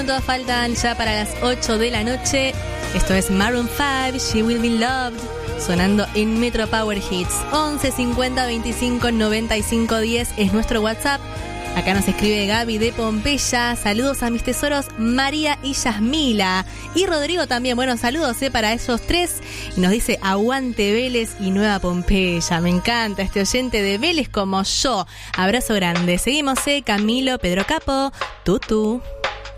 minutos faltan ya para las 8 de la noche. Esto es Maroon 5, She Will Be Loved, sonando en Metro Power Hits. 11 50 25 95 10 es nuestro WhatsApp. Acá nos escribe Gaby de Pompeya. Saludos a mis tesoros María y Yasmila. Y Rodrigo también. Bueno, saludos para esos tres. Y nos dice aguante Vélez y Nueva Pompeya. Me encanta este oyente de Vélez como yo. Abrazo grande. Seguimos, Camilo, Pedro Capo, Tutu.